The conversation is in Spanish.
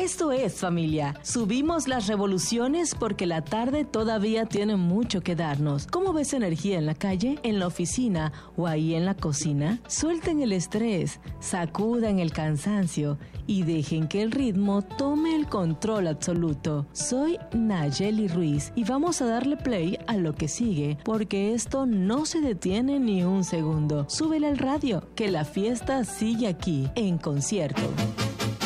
Esto es, familia. Subimos las revoluciones porque la tarde todavía tiene mucho que darnos. ¿Cómo ves energía en la calle, en la oficina o ahí en la cocina? Suelten el estrés, sacudan el cansancio y dejen que el ritmo tome el control absoluto. Soy Nayeli Ruiz y vamos a darle play a lo que sigue porque esto no se detiene ni un segundo. Súbele al radio, que la fiesta sigue aquí, en concierto.